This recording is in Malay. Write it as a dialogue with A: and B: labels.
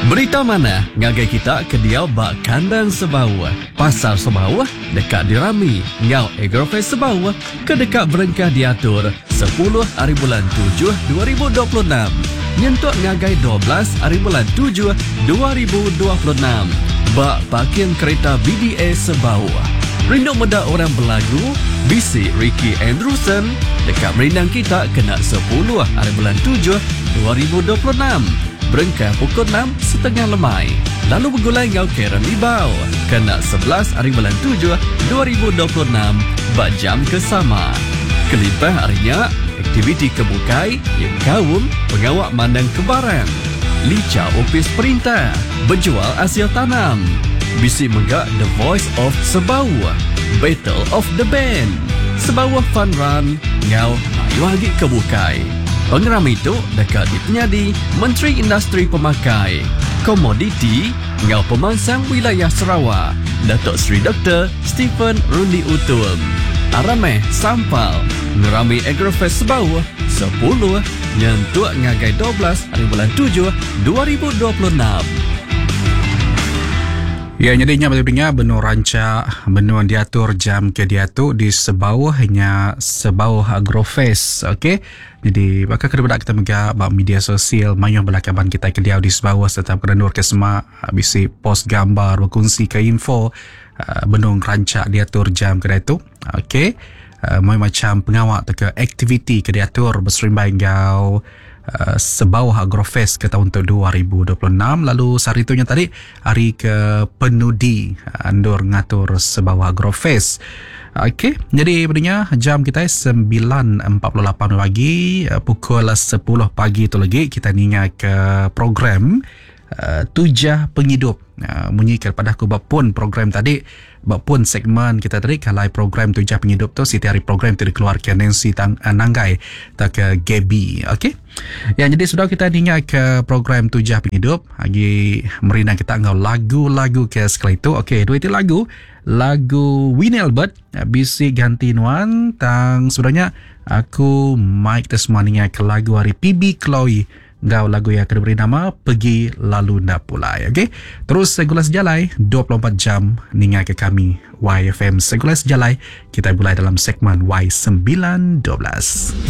A: Berita mana ngagai kita ke dia bak kandang Sebau. Pasar Sebau dekat dirami. Ngau Agrofest Sebau ke dekat berengkah diatur 10 hari bulan 7 2026. Nyentuk ngagai 12 hari bulan 7 2026. Bak parking kereta BDA Sebau. Rindu muda orang berlagu, bisi Ricky Andrewson dekat merindang kita kena 10 hari bulan 7 2026. Berengkah pukul 6.30 lemai. Lalu bergulai ngau Karen Ibau. Kena 11 hari bulan 7 2026. Bak jam kesama. Kelimpah harinya, aktiviti kebukai yang kaum pengawak mandang kebaran. Lica opis perintah. Berjual hasil tanam. Bisi menggak The Voice of Sebau. Battle of the Band. Sebau Fun Run. Ngau ayu lagi kebukai. Pengeram itu dekat dipenyadi Menteri Industri Pemakai, Komoditi, Ngau Pemansang Wilayah Sarawak, Datuk Seri Dr. Stephen Rundi Utul. Arameh Sampal, Ngerami Agrofest Sebau, 10, nyentuk ngagai 12 hari bulan 7, 2026.
B: Ya, jadinya betulnya benua rancak, benua diatur jam ke diatur di Sebau hanya Sebau Agrofest. Okey. Jadi, bakal kedua kita megah bak media sosial mayuh belakaban kita ke dia di Sebau serta kerendur ke semua bisi post gambar berkongsi ke info benua rancak diatur jam ke diatur. Okey. Macam pengawak ke aktiviti ke diatur berserimbai ngau Sebau Agrofest ke tahun 2026. Lalu hari itunya tadi hari ke penudi andur ngatur Sebau Agrofest. Okey, jadi berikutnya jam kita 9.48 pagi, pukul 10 pagi tu lagi kita ningat ke program Tujah Penghidup. Munyi kepada aku bapun program tadi, bapun segmen kita tadi kalau program Tujah Penghidup tu setiap hari program tu dikeluarkan Nancy Nanggai tak ke Gaby. Okey. Ya, jadi sudah kita ingat ke program Tujah Penghidup lagi merina kita ngau lagu-lagu ke sekali itu. Okey, dua itu lagu Winnie Albert bisi ganti nuan tang sebenarnya aku Mike Tesmania ke lagu hari PB Chloe ngau lagu yang akan diberi nama Pergi Lalu Nak Pulai. Okey, terus Segula Sejalai 24 jam ningat ke kami YFM Segula Sejalai. Kita mulai dalam segmen Y912.